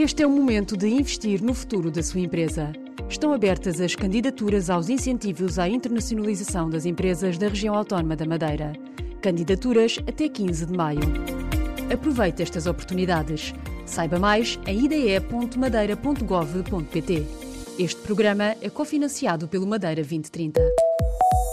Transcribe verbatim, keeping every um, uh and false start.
Este é o momento de investir no futuro da sua empresa. Estão abertas as candidaturas aos incentivos à internacionalização das empresas da região autónoma da Madeira. Candidaturas até quinze de maio. Aproveite estas oportunidades. Saiba mais em i d e ponto madeira ponto gov ponto p t. Este programa é cofinanciado pelo Madeira vinte trinta.